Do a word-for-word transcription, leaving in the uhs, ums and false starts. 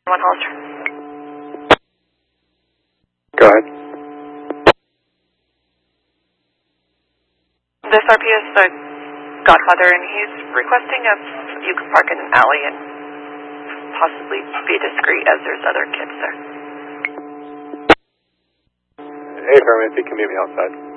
One Hollister. Go ahead. This R P is the Godfather, and he's requesting if you can park in an alley and possibly be discreet as there's other kids there. Hey, Carmen, if you can meet me outside.